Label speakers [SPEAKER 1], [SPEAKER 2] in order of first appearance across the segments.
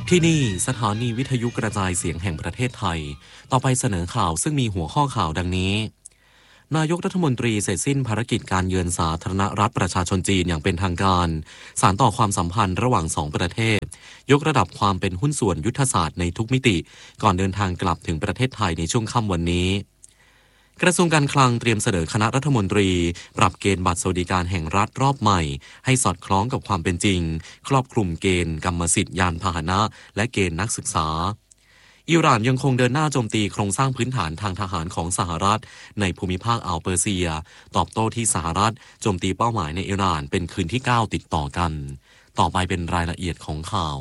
[SPEAKER 1] ที่นี่สถานีวิทยุกระจายเสียงแห่งประเทศไทยต่อไปเสนอข่าวซึ่งมีหัวข้อข่าวดังนี้นายกรัฐมนตรีเสร็จสิ้นภารกิจการเยือนสาธารณรัฐประชาชนจีนอย่างเป็นทางการสานต่อความสัมพันธ์ระหว่าง2ประเทศยกระดับความเป็นหุ้นส่วนยุทธศาสตร์ในทุกมิติก่อนเดินทางกลับถึงประเทศไทยในช่วงค่ำวันนี้กระทรวงการคลังเตรียมเสนอคณะรัฐมนตรีปรับเกณฑ์บัตรสวัสดิการแห่งรัฐรอบใหม่ให้สอดคล้องกับความเป็นจริงครอบคลุมเกณฑ์กรรมสิทธิ์ยานพาหนะและเกณฑ์นักศึกษาอิหร่านยังคงเดินหน้าโจมตีโครงสร้างพื้นฐานทางทหารของสหรัฐในภูมิภาคอ่าวเปอร์เซียตอบโต้ที่สหรัฐโจมตีเป้าหมายในอิหร่านเป็นคืนที่9ติดต่อกันต่อไปเป็นรายละเอียดของข่า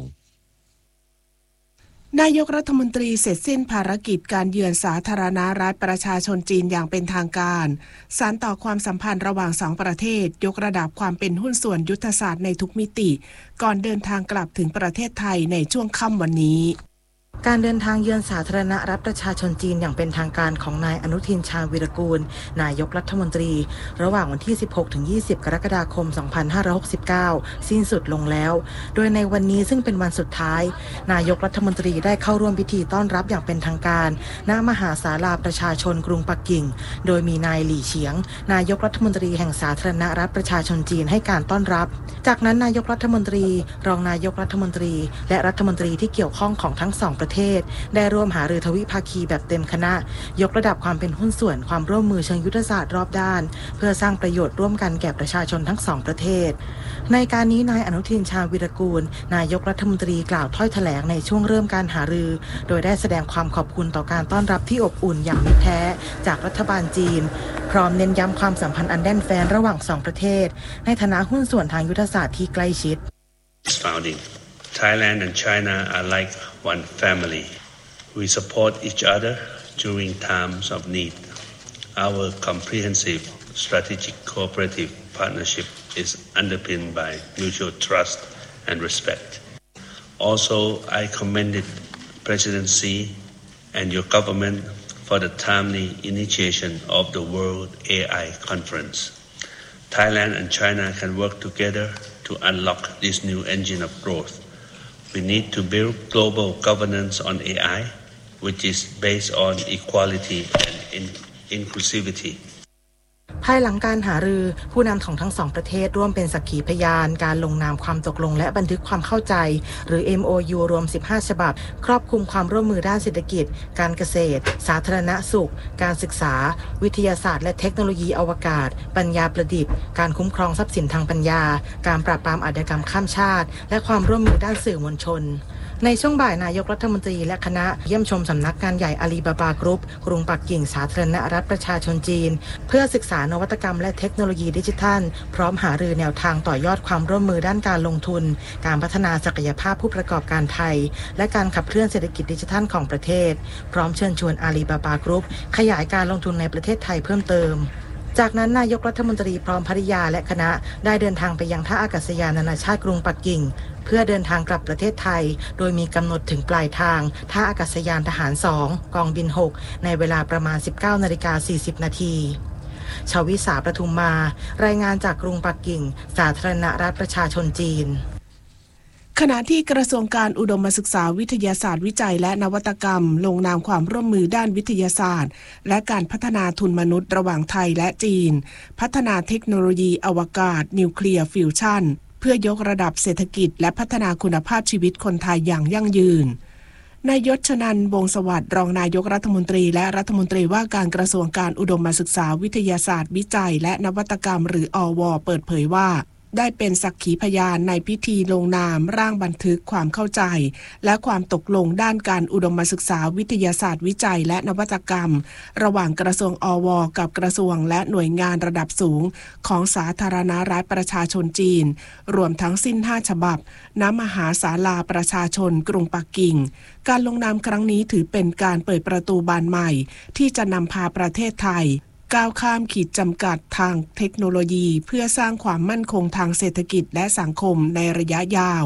[SPEAKER 1] วน
[SPEAKER 2] ายกรัฐมนตรีเสร็จสิ้นภารกิจการเยือนสาธารณรัฐประชาชนจีนอย่างเป็นทางการสานต่อความสัมพันธ์ระหว่าง2ประเทศยกระดับความเป็นหุ้นส่วนยุทธศาสตร์ในทุกมิติก่อนเดินทางกลับถึงประเทศไทยในช่วงค่ำวันนี้
[SPEAKER 3] การเดินทางเยือนสาธารณรัฐประชาชนจีนอย่างเป็นทางการของนายอนุทินชาญวีรกูลนายกรัฐมนตรีระหว่างวันที่ 16-20 กรกฎาคม 2569 สิ้นสุดลงแล้วโดยในวันนี้ซึ่งเป็นวันสุดท้ายนายกรัฐมนตรีได้เข้าร่วมพิธีต้อนรับอย่างเป็นทางการณมหาศาลาประชาชนกรุงปักกิ่งโดยมีนายหลี่เฉียงนายกรัฐมนตรีแห่งสาธารณรัฐประชาชนจีนให้การต้อนรับจากนั้นนายกรัฐมนตรีรองนายกรัฐมนตรีและรัฐมนตรีที่เกี่ยวข้องของทั้ง2ประเทศได้ร่วมหารือทวิภาคีแบบเต็มคณะยกระดับความเป็นหุ้นส่วนความร่วมมือเชิงยุทธศาสตร์รอบด้านเพื่อสร้างประโยชน์ร่วมกันแก่ประชาชนทั้ง2ประเทศในการนี้นายอนุทินชาญวีรกูลนายกรัฐมนตรีกล่าวถ้อยแถลงในช่วงเริ่มการหารือโดยได้แสดงความขอบคุณต่อการต้อนรับที่อบอุ่นอย่างมิตรแท้จากรัฐบาลจีนพร้อมเน้นย้ำความสัมพันธ์อันแน่นแฟ้นระหว่าง2ประเทศในฐานะหุ้นส่วนทางยุทธศาสตร์ที่ใกล้ชิด
[SPEAKER 4] Thailand and China are like one family. We support each other during times of need. Our comprehensive strategic cooperative partnership is underpinned by mutual trust and respect. Also, I commended President Xi and your government for the timely initiation of the World AI Conference. Thailand and China can work together to unlock this new engine of growth.We need to build global governance on AI, which is based on equality and inclusivity.
[SPEAKER 3] ภายหลังการหารือผู้นำของทั้ง2ประเทศร่วมเป็นสักขีพยานการลงนามความตกลงและบันทึกความเข้าใจหรือ MOU รวม15ฉบับครอบคลุมความร่วมมือด้านเศรษฐกิจการเกษตรสาธารณสุขการศึกษาวิทยาศาสตร์และเทคโนโลยีอวกาศปัญญาประดิษฐ์การคุ้มครองทรัพย์สินทางปัญญาการปราบปรามอาชญากรรมข้ามชาติและความร่วมมือด้านสื่อมวลชนในช่วงบ่ายนายกรัฐมนตรีและคณะเยี่ยมชมสำนักงานใหญ่อาลีบาบากรุ๊ปกรุงปักกิ่งสาธารณรัฐประชาชนจีนเพื่อศึกษานวัตกรรมและเทคโนโลยีดิจิทัลพร้อมหารือแนวทางต่อยอดความร่วมมือด้านการลงทุนการพัฒนาศักยภาพผู้ประกอบการไทยและการขับเคลื่อนเศรษฐกิจดิจิทัลของประเทศพร้อมเชิญชวนอาลีบาบากรุ๊ปขยายการลงทุนในประเทศไทยเพิ่มเติมจากนั้นนายกรัฐมนตรีพร้อมภริยาและคณะได้เดินทางไปยังท่าอากาศยานนานาชาติกรุงปักกิ่งเพื่อเดินทางกลับประเทศไทยโดยมีกำหนดถึงปลายทางท่าอากาศยานทหาร2กองบิน6ในเวลาประมาณ 19:40 น.ชวิสาประทุมมารายงานจากกรุงปักกิ่งสาธารณรัฐประชาชนจีน
[SPEAKER 2] ขณะที่กระทรวงการอุดมศึกษาวิทยาศาสตร์วิจัยและนวัตกรรมลงนามความร่วมมือด้านวิทยาศาสตร์และการพัฒนาทุนมนุษย์ระหว่างไทยและจีนพัฒนาเทคโนโลยีอวกาศนิวเคลียร์ฟิวชั่นเพื่อยกระดับเศรษฐกิจและพัฒนาคุณภาพชีวิตคนไทยอย่างยั่งยืนนายยศชนันท์วงศ์สวัสดิ์รองนายกรัฐมนตรีและรัฐมนตรีว่าการกระทรวงการอุดมศึกษาวิทยาศาสตร์วิจัยและนวัตกรรมหรืออว.เปิดเผยว่าได้เป็นสักขีพยานในพิธีลงนามร่างบันทึกความเข้าใจและความตกลงด้านการอุดมศึกษาวิทยาศาสตร์วิจัยและนวัตกรรมระหว่างกระทรวงอว.กับกระทรวงและหน่วยงานระดับสูงของสาธารณรัฐประชาชนจีนรวมทั้งสิ้น5ฉบับณมหาศาลาประชาชนกรุงปักกิ่งการลงนามครั้งนี้ถือเป็นการเปิดประตูบานใหม่ที่จะนำพาประเทศไทยก้าวข้ามขีดจำกัดทางเทคโนโลยีเพื่อสร้างความมั่นคงทางเศรษฐกิจและสังคมในระยะยาว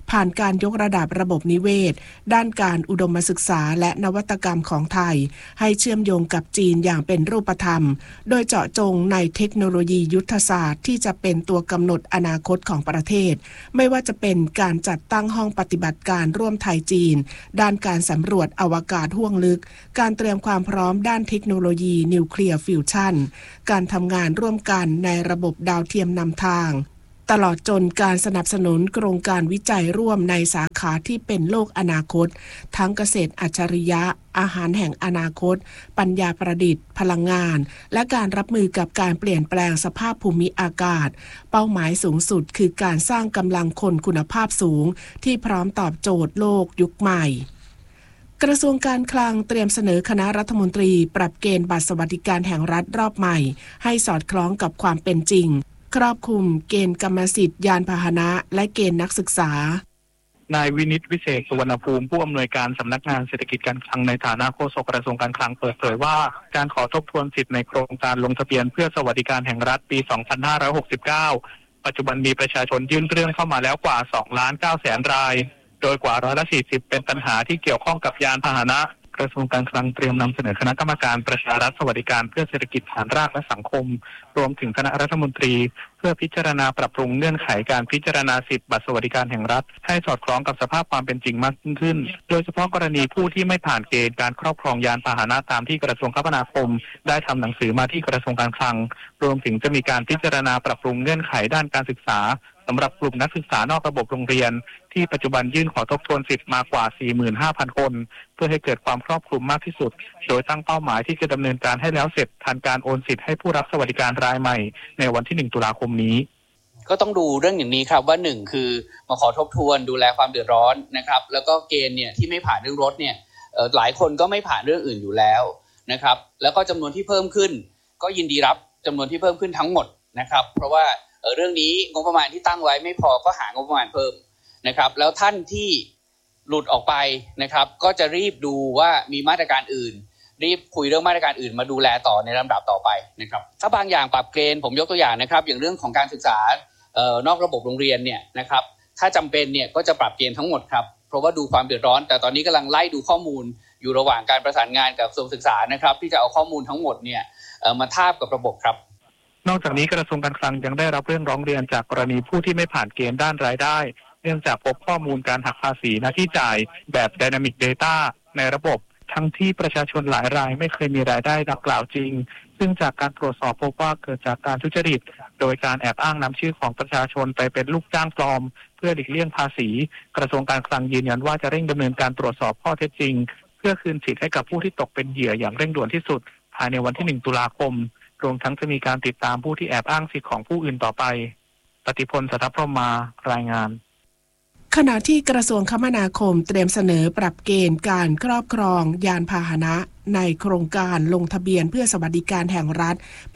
[SPEAKER 2] ผ่านการยกระดับระบบนิเวศด้านการอุดมศึกษาและนวัตกรรมของไทยให้เชื่อมโยงกับจีนอย่างเป็นรูปธรรมโดยเจาะจงในเทคโนโลยียุทธศาสตร์ที่จะเป็นตัวกำหนดอนาคตของประเทศไม่ว่าจะเป็นการจัดตั้งห้องปฏิบัติการร่วมไทยจีนด้านการสำรวจอวกาศห้วงลึกการเตรียมความพร้อมด้านเทคโนโลยีนิวเคลียร์ฟิวชั่นการทำงานร่วมกันในระบบดาวเทียมนำทางตลอดจนการสนับสนุนโครงการวิจัยร่วมในสาขาที่เป็นโลกอนาคตทั้งเกษตรอัจฉริยะอาหารแห่งอนาคตปัญญาประดิษฐ์พลังงานและการรับมือกับการเปลี่ยนแปลงสภาพภูมิอากาศเป้าหมายสูงสุดคือการสร้างกำลังคนคุณภาพสูงที่พร้อมตอบโจทย์โลกยุคใหม่กระทรวงการคลังเตรียมเสนอคณะรัฐมนตรีปรับเกณฑ์บัตรสวัสดิการแห่งรัฐรอบใหม่ให้สอดคล้องกับความเป็นจริงครอบคลุมเกณฑ์กรรมสิทธิ์ยานพาหนะและเกณฑ์นักศึกษาน
[SPEAKER 5] ายวินิตวิเศษสุวรรณภูมิผู้อำนวยการสำนักงานเศรษฐกิจการคลังในฐานะโฆษกกระทรวงการคลังเปิดเผยว่าการขอทบทวนสิทธิ์ในโครงการลงทะเบียนเพื่อสวัสดิการแห่งรัฐปี 2569 ปัจจุบันมีประชาชนยื่นเรื่องเข้ามาแล้วกว่า 2,900,000 รายโดยกว่า40%เป็นปัญหาที่เกี่ยวข้องกับยานพาหนะกระทรวงการคลังเตรียมนำเสนอคณะกรรมการประชารัฐสวัสดิการเพื่อเศรษฐกิจฐานรากและสังคมรวมถึงคณะรัฐมนตรีเพื่อพิจารณาปรับปรุงเงื่อนไขการพิจารณาสิทธิบัตรสวัสดิการแห่งรัฐให้สอดคล้องกับสภาพความเป็นจริงมากยิ่งขึ้นโดยเฉพาะกรณีผู้ที่ไม่ผ่านเกณฑ์การครอบครองยานพาหนะตามที่กระทรวงคมนาคมได้ทำหนังสือมาที่กระทรวงการคลังรวมถึงจะมีการพิจารณาปรับปรุงเงื่อนไขด้านการศึกษาสำหรับกลุ่มนักศึกษานอกระบบโรงเรียนที่ปัจจุบันยื่นขอทบทวนสิทธิ์มากว่า 45,000 คนเพื่อให้เกิดความครอบคลุมมากที่สุดโดยตั้งเป้าหมายที่จะดำเนินการให้แล้วเสร็จทันการโอนสิทธิ์ให้ผู้รับสวัสดิการรายใหม่ในวันที่ 1 ตุลาคมนี้
[SPEAKER 6] ก็ต้องดูเรื่องอย่างนี้ครับว่า1คือมาขอทบทวนดูแลความเดือดร้อนนะครับแล้วก็เกณฑ์เนี่ยที่ไม่ผ่านเรื่องรถเนี่ยหลายคนก็ไม่ผ่านเรื่องอื่นอยู่แล้วนะครับแล้วก็จำนวนที่เพิ่มขึ้นก็ยินดีรับจำนวนที่เพิ่มขึ้นทั้งหมดนะครับเพราะว่าเรื่องนี้งบประมาณที่ตั้งไว้ไม่พอก็หางบประมาณเพิ่มนะครับแล้วท่านที่หลุดออกไปนะครับก็จะรีบดูว่ามีมาตรการอื่นรีบคุยเรื่องมาตรการอื่นมาดูแลต่อในลำดับต่อไปนะครับถ้าบางอย่างปรับเกณฑ์ผมยกตัวอย่างนะครับอย่างเรื่องของการศึกษานอกระบบโรงเรียนเนี่ยนะครับถ้าจำเป็นเนี่ยก็จะปรับเกณฑ์ทั้งหมดครับเพราะว่าดูความเดือดร้อนแต่ตอนนี้กำลังไล่ดูข้อมูลอยู่ระหว่างการประสานงานกับกระทรวงศึกษานะครับที่จะเอาข้อมูลทั้งหมดเนี่ยมาทาบกับระบบครับ
[SPEAKER 5] นอกจากนี้กระทรวงการคลังยังได้รับเรื่องร้องเรียนจากกรณีผู้ที่ไม่ผ่านเกณฑ์ด้านรายได้เนื่องจากพบข้อมูลการหักภาษีหน้าที่จ่ายแบบ Dynamic Data ในระบบทั้งที่ประชาชนหลายรายไม่เคยมีรายได้ดังกล่าวจริงซึ่งจากการตรวจสอบพบว่าเกิดจากการทุจริตโดยการแอบอ้างนำชื่อของประชาชนไปเป็นลูกจ้างปลอมเพื่อหลีกเลี่ยงภาษีกระทรวงการคลังยืนยันว่าจะเร่งดำเนินการตรวจสอบข้อเท็จจริงเพื่อคืนสิทธิ์ให้กับผู้ที่ตกเป็นเหยื่ออย่างเร่งด่วนที่สุดภายในวันที่ 1 ตุลาคมรวมทั้งจะมีการติดตามผู้ที่แอบอ้างสิทธิของผู้อื่นต่อไปปฏิพล สัทธพรหมารายงาน
[SPEAKER 2] ขณะที่กระทรวงคมนาคมเตรียมเสนอปรับเกณฑ์การครอบครองยานพาหนะในโครงการลงทะเบียนเพื่อสวัสดิการแห่งรัฐปี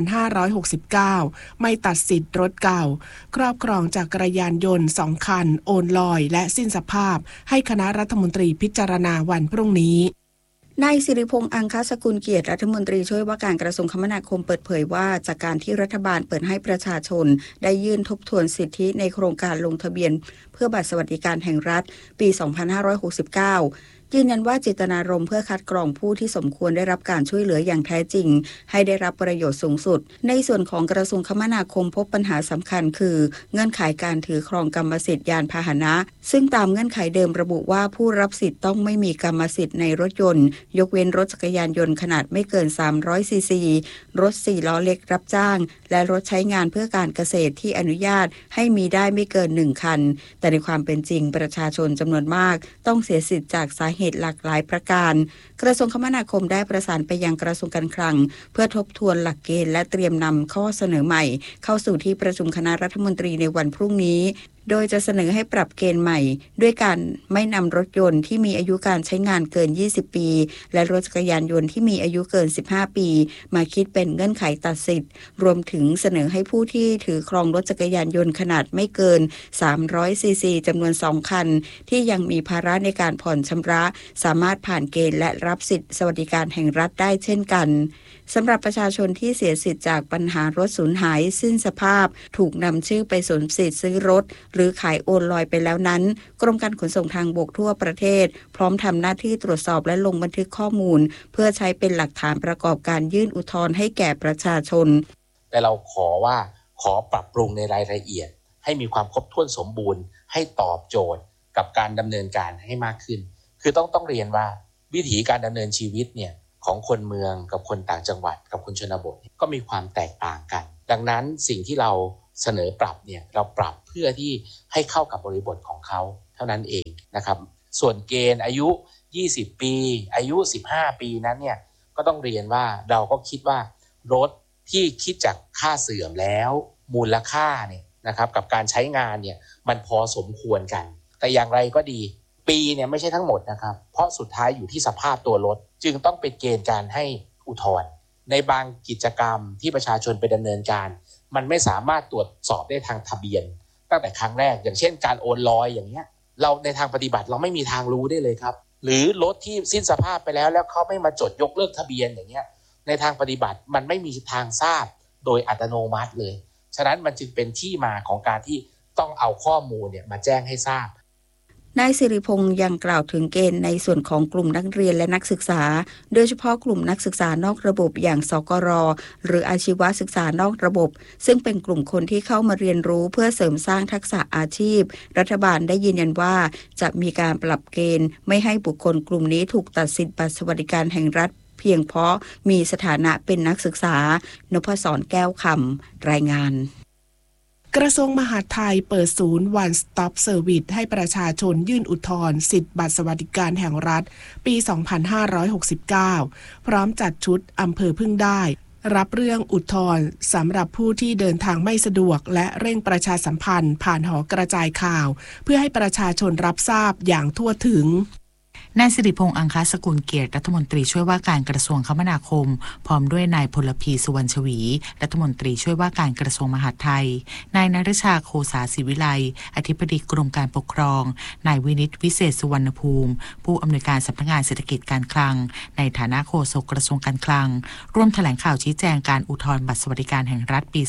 [SPEAKER 2] 2569 ไม่ตัดสิทธิ์รถเก่าครอบครองจักรยานยนต์2 คันโอนลอยและสิ้นสภาพให้คณะรัฐมนตรีพิจารณาวันพรุ่งนี้
[SPEAKER 7] นายสิริพงษ์อังคสกุลเกียรติรัฐมนตรีช่วยว่าการกระทรวงคมนาคมเปิดเผยว่าจากการที่รัฐบาลเปิดให้ประชาชนได้ยื่นทบทวนสิทธิในโครงการลงทะเบียนเพื่อบัตรสวัสดิการแห่งรัฐปี 2569 ยืนยันว่าเจตนารมณ์เพื่อคัดกรองผู้ที่สมควรได้รับการช่วยเหลืออย่างแท้จริงให้ได้รับประโยชน์สูงสุดในส่วนของกระทรวงคมนาคมพบปัญหาสำคัญคือเงื่อนไขการถือครองกรรมสิทธิ์ยานพาหนะซึ่งตามเงื่อนไขเดิมระบุว่าผู้รับสิทธิ์ต้องไม่มีกรรมสิทธิ์ในรถยนต์ยกเว้นรถจักรยานยนต์ขนาดไม่เกิน300 ซีซีรถ4 ล้อเล็กรับจ้างและรถใช้งานเพื่อการเกษตรที่อนุญาตให้มีได้ไม่เกิน1 คันแต่ในความเป็นจริงประชาชนจำนวนมากต้องเสียสิทธิ์จากสาเหตุหลากหลายประการกระทรวงคมนาคมได้ประสานไปยังกระทรวงการคลังเพื่อทบทวนหลักเกณฑ์และเตรียมนำข้อเสนอใหม่เข้าสู่ที่ประชุมคณะรัฐมนตรีในวันพรุ่งนี้โดยจะเสนอให้ปรับเกณฑ์ใหม่ด้วยการไม่นำรถยนต์ที่มีอายุการใช้งานเกิน20 ปีและรถจักรยานยนต์ที่มีอายุเกิน15 ปีมาคิดเป็นเงื่อนไขตัดสิทธิ์รวมถึงเสนอให้ผู้ที่ถือครองรถจักรยานยนต์ขนาดไม่เกิน300 ซีซีจำนวน2 คันที่ยังมีภาระในการผ่อนชำระสามารถผ่านเกณฑ์และรับสิทธิสวัสดิการแห่งรัฐได้เช่นกันสำหรับประชาชนที่เสียสิทธิ์จากปัญหารถสูญหายสิ้นสภาพถูกนำชื่อไปสวมสิทธิ์ซื้อรถหรือขายโอนลอยไปแล้วนั้นกรมการขนส่งทางบกทั่วประเทศพร้อมทำหน้าที่ตรวจสอบและลงบันทึกข้อมูลเพื่อใช้เป็นหลักฐานประกอบการยื่นอุทธรณ์ให้แก่ประชาชน
[SPEAKER 8] แต่เราขอปรับปรุงในรายละเอียดให้มีความครบถ้วนสมบูรณ์ให้ตอบโจทย์กับการดำเนินการให้มากขึ้นคือต้องเรียนว่าวิถีการดำเนินชีวิตเนี่ยของคนเมืองกับคนต่างจังหวัดกับคนชนบทก็มีความแตกต่างกันดังนั้นสิ่งที่เราเสนอปรับเนี่ยเราปรับเพื่อที่ให้เข้ากับบริบทของเขาเท่านั้นเองนะครับส่วนเกณฑ์อายุ20ปีอายุ15ปีนั้นเนี่ยก็ต้องเรียนว่าเราก็คิดว่ารถที่คิดจากค่าเสื่อมแล้วมูลค่าเนี่ยนะครับกับการใช้งานเนี่ยมันพอสมควรกันแต่อย่างไรก็ดีปีเนี่ยไม่ใช่ทั้งหมดนะครับเพราะสุดท้ายอยู่ที่สภาพตัวรถจึงต้องเป็นเกณฑ์การให้อุทธรณ์ในบางกิจกรรมที่ประชาชนไปดำเนินการมันไม่สามารถตรวจสอบได้ทางทะเบียนตั้งแต่ครั้งแรกอย่างเช่นการโอนลอยอย่างเงี้ยเราในทางปฏิบัติเราไม่มีทางรู้ได้เลยครับหรือรถที่สิ้นสภาพไปแล้วเขาไม่มาจดยกเลิกทะเบียนอย่างเงี้ยในทางปฏิบัติมันไม่มีทางทราบโดยอัตโนมัติเลยฉะนั้นมันจึงเป็นที่มาของการที่ต้องเอาข้อมูลเนี่ยมาแจ้งให้ทราบ
[SPEAKER 7] นายสิริพงษ์ยังกล่าวถึงเกณฑ์ในส่วนของกลุ่มนักเรียนและนักศึกษาโดยเฉพาะกลุ่มนักศึกษานอกระบบอย่างสกร.หรืออาชีวศึกษานอกระบบซึ่งเป็นกลุ่มคนที่เข้ามาเรียนรู้เพื่อเสริมสร้างทักษะอาชีพรัฐบาลได้ยืนยันว่าจะมีการปรับเกณฑ์ไม่ให้บุคคลกลุ่มนี้ถูกตัดสิทธิบัตรสวัสดิการแห่งรัฐเพียงเพราะมีสถานะเป็นนักศึกษานพศรแก้วคำรายงาน
[SPEAKER 2] กระทรวงมหาดไทยเปิดศูนย์ One Stop Service ให้ประชาชนยื่นอุทธรณ์สิทธิบัตรสวัสดิการแห่งรัฐปี 2569 พร้อมจัดชุดอำเภอพึ่งได้รับเรื่องอุทธรณ์สำหรับผู้ที่เดินทางไม่สะดวกและเร่งประชาสัมพันธ์ผ่านหอกระจายข่าวเพื่อให้ประชาชนรับทราบอย่างทั่วถึง
[SPEAKER 9] นายสิริพงษ์อังคสกุลเกียรติรัฐมนตรีช่วยว่าการกระทรวงคมนาคมพร้อมด้วยนายพลพีสุวรรณชวีรัฐมนตรีช่วยว่าการกระทรวงมหาดไทยนายนฤชาโคสาศิวิไลอธิบดีกรมการปกครองนายวินิตวิเศษสุวรรณภูมิผู้อำนวยการสำนักงานเศรษฐกิจการคลังในฐานะโฆษกกระทรวงการคลังร่วมแถลงข่าวชี้แจงการอุทธรณ์บัตรสวัสดิการแห่งรัฐปี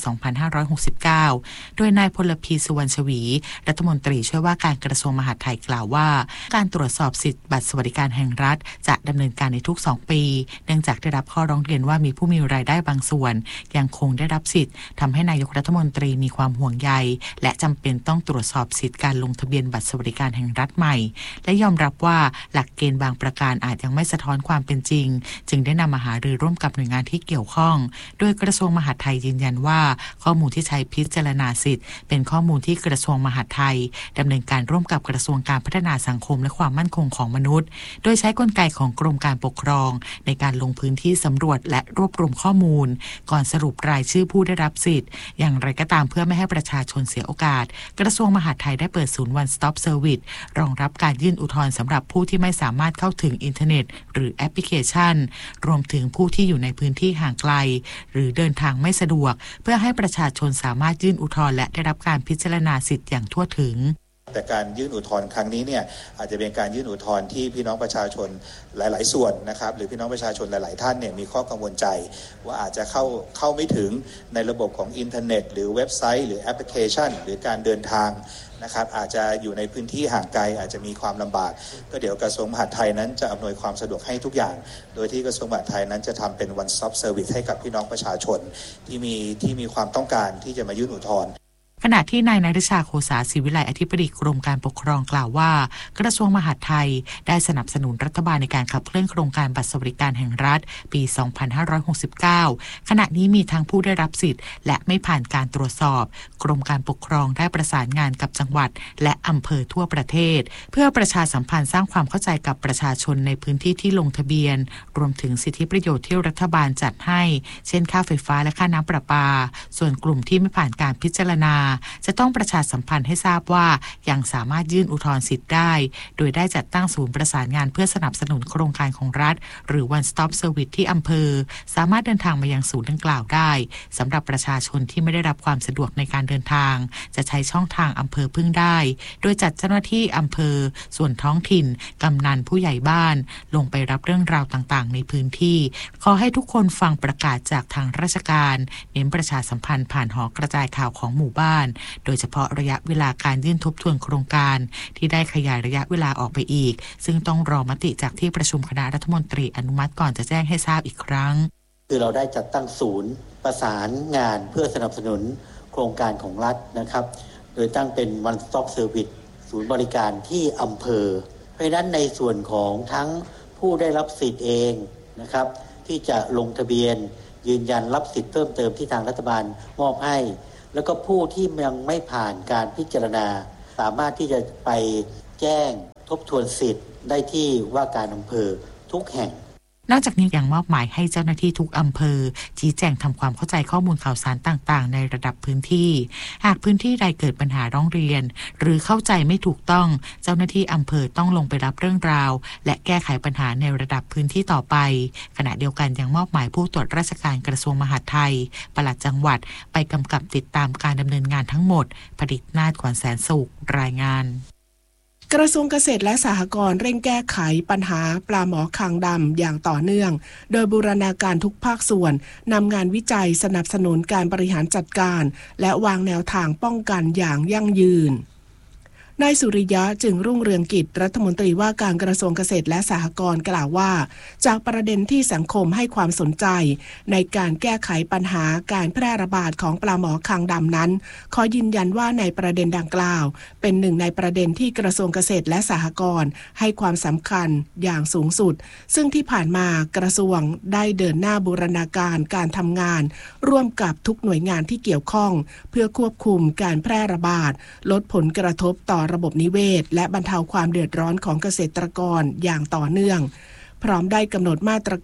[SPEAKER 9] 2569 โดยนายพลพีสุวรรณชวีรัฐมนตรีช่วยว่าการกระทรวงมหาดไทยกล่าวว่าการตรวจสอบสิทธิบัตรสวัสดิการแห่งรัฐจะดำเนินการในทุก2ปีเนื่องจากได้รับข้อร้องเรียนว่ามีผู้มีรายได้บางส่วนยังคงได้รับสิทธิ์ทำให้นายกรัฐมนตรีมีความห่วงใยและจำเป็นต้องตรวจสอบสิทธิการลงทะเบียนบัตรสวัสดิการแห่งรัฐใหม่และยอมรับว่าหลักเกณฑ์บางประการอาจยังไม่สะท้อนความเป็นจริงจึงได้นำมาหารือร่วมกับหน่วยงานที่เกี่ยวข้องโดยกระทรวงมหาดไทยยืนยันว่าข้อมูลที่ใช้พิจารณาสิทธิ์เป็นข้อมูลที่กระทรวงมหาดไทยดำเนินการร่วมกับกระทรวงการพัฒนาสังคมและความมั่นคงของมนุษย์โดยใช้กลไกของกรมการปกครองในการลงพื้นที่สำรวจและรวบรวมข้อมูลก่อนสรุปรายชื่อผู้ได้รับสิทธิ์อย่างไรก็ตามเพื่อไม่ให้ประชาชนเสียโอกาสกระทรวงมหาดไทยได้เปิดศูนย์ One Stop Service รองรับการยื่นอุทธรณ์สำหรับผู้ที่ไม่สามารถเข้าถึงอินเทอร์เน็ตหรือแอปพลิเคชันรวมถึงผู้ที่อยู่ในพื้นที่ห่างไกลหรือเดินทางไม่สะดวกเพื่อให้ประชาชนสามารถยื่นอุทธรณ์และได้รับการพิจารณาสิทธิ์อย่างทั่วถึง
[SPEAKER 10] แต่การยื่นอุทธรณ์ครั้งนี้เนี่ยอาจจะเป็นการยื่นอุทธรณ์ที่พี่น้องประชาชนหลายๆส่วนนะครับหรือพี่น้องประชาชนหลายๆท่านเนี่ยมีข้อกังวลใจว่าอาจจะเข้าไม่ถึงในระบบของอินเทอร์เน็ตหรือเว็บไซต์หรือแอปพลิเคชันหรือการเดินทางนะครับอาจจะอยู่ในพื้นที่ห่างไกลอาจจะมีความลำบากก็เดี๋ยวกระทรวงมหาดไทยนั้นจะอำนวยความสะดวกให้ทุกอย่างโดยที่กระทรวงมหาดไทยนั้นจะทำเป็น One Stop Service ให้กับพี่น้องประชาชนที่มีความต้องการที่จะมายื่นอุทธรณ์
[SPEAKER 9] ขณะที่นายนฤชาโคสาศิวิไลอธิบดีกรมการปกครองกล่าวว่ากระทรวงมหาดไทยได้สนับสนุนรัฐบาลในการขับเคลื่อนโครงการบัตรสวัสดิการแห่งรัฐปี 2569 ขณะนี้มีทั้งผู้ได้รับสิทธิ์และไม่ผ่านการตรวจสอบกรมการปกครองได้ประสานงานกับจังหวัดและอำเภอทั่วประเทศเพื่อประชาสัมพันธ์สร้างความเข้าใจกับประชาชนในพื้นที่ที่ลงทะเบียนรวมถึงสิทธิประโยชน์ที่รัฐบาลจัดให้เช่นค่าไฟฟ้าและค่าน้ำประปาส่วนกลุ่มที่ไม่ผ่านการพิจารณาจะต้องประชาสัมพันธ์ให้ทราบว่ายังสามารถยื่นอุทธรณ์สิทธิ์ได้โดยได้จัดตั้งศูนย์ประสานงานเพื่อสนับสนุนโครงการของรัฐหรือ One Stop Service ที่อำเภอสามารถเดินทางมายังศูนย์ดังกล่าวได้สำหรับประชาชนที่ไม่ได้รับความสะดวกในการเดินทางจะใช้ช่องทางอำเภอพึ่งได้โดยจัดเจ้าหน้าที่อำเภอส่วนท้องถิ่นกำนันผู้ใหญ่บ้านลงไปรับเรื่องราวต่างๆในพื้นที่ขอให้ทุกคนฟังประกาศจากทางราชการเน้นประชาสัมพันธ์ผ่านหอกระจายข่าวของหมู่บ้านโดยเฉพาะระยะเวลาการยื่นทบทวนโครงการที่ได้ขยายระยะเวลาออกไปอีกซึ่งต้องรอมติจากที่ประชุมคณะรัฐมนตรีอนุมัติก่อนจะแจ้งให้ทราบอีกครั้ง
[SPEAKER 11] คือเราได้จัดตั้งศูนย์ประสานงานเพื่อสนับสนุนโครงการของรัฐนะครับโดยตั้งเป็น One Stop Service ศูนย์บริการที่อำเภอเพราะฉะนั้นในส่วนของทั้งผู้ได้รับสิทธิ์เองนะครับที่จะลงทะเบียนยืนยันรับสิทธิ์เพิ่มเติมที่ทางรัฐบาลมอบให้แล้วก็ผู้ที่ยังไม่ผ่านการพิจารณาสามารถที่จะไปแจ้งทบทวนสิทธิ์ได้ที่ว่าการอำเภอทุกแห่ง
[SPEAKER 9] นอกจากนี้ยังมอบหมายให้เจ้าหน้าที่ทุกอำเภอชี้แจงทำความเข้าใจข้อมูลข่าวสารต่างๆในระดับพื้นที่หากพื้นที่ใดเกิดปัญหาร้องเรียนหรือเข้าใจไม่ถูกต้องเจ้าหน้าที่อำเภอต้องลงไปรับเรื่องราวและแก้ไขปัญหาในระดับพื้นที่ต่อไปขณะเดียวกันยังมอบหมายผู้ตรวจราชการกระทรวงมหาดไทยปลัดจังหวัดไปกำกับติดตามการดำเนินงานทั้งหมดผลิตนาฏ ขวัญแสนสุขรายงาน
[SPEAKER 2] กระทรวงเกษตรและสหกรณ์เร่งแก้ไขปัญหาปลาหมอคางดำอย่างต่อเนื่องโดยบูรณาการทุกภาคส่วนนำงานวิจัยสนับสนุนการบริหารจัดการและวางแนวทางป้องกันอย่างยั่งยืนนายสุริยะจึงรุ่งเรืองกิจรัฐมนตรีว่าการกระทรวงเกษตรและสหกรณ์กล่าวว่าจากประเด็นที่สังคมให้ความสนใจในการแก้ไขปัญหาการแพร่ระบาดของปลาหมอคางดำนั้นขอยืนยันว่าในประเด็นดังกล่าวเป็นหนึ่งในประเด็นที่กระทรวงเกษตรและสหกรณ์ให้ความสำคัญอย่างสูงสุดซึ่งที่ผ่านมากระทรวงได้เดินหน้าบูรณาการการทำงานร่วมกับทุกหน่วยงานที่เกี่ยวข้องเพื่อควบคุมการแพร่ระบาดลดผลกระทบต่อระบบนิเวศและบรรเทาความเดือดร้อนของเกษตรกรอย่างต่อเนื่องพร้อมได้กำหนดมาตร